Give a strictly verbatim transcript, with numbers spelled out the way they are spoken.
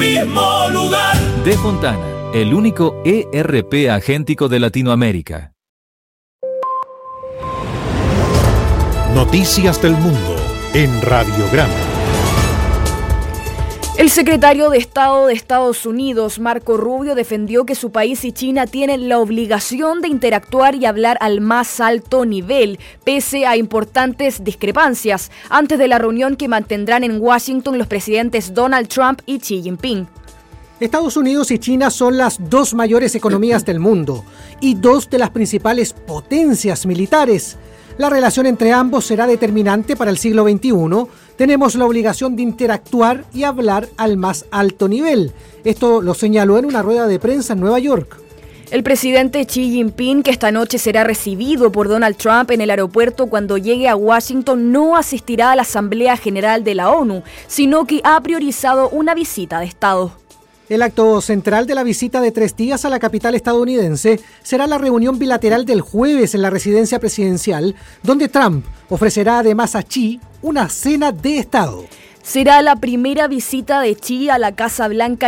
mismo lugar. De Fontana, el único E R P agéntico de Latinoamérica. Noticias del Mundo en Radiograma. El secretario de Estado de Estados Unidos, Marco Rubio, defendió que su país y China tienen la obligación de interactuar y hablar al más alto nivel, pese a importantes discrepancias, antes de la reunión que mantendrán en Washington los presidentes Donald Trump y Xi Jinping. Estados Unidos y China son las dos mayores economías del mundo y dos de las principales potencias militares. La relación entre ambos será determinante para el siglo veintiuno. Tenemos la obligación de interactuar y hablar al más alto nivel. Esto lo señaló en una rueda de prensa en Nueva York. El presidente Xi Jinping, que esta noche será recibido por Donald Trump en el aeropuerto cuando llegue a Washington, no asistirá a la Asamblea General de la ONU, sino que ha priorizado una visita de Estado. El acto central de la visita de tres días a la capital estadounidense será la reunión bilateral del jueves en la residencia presidencial, donde Trump ofrecerá además a Xi una cena de Estado. Será la primera visita de Xi a la Casa Blanca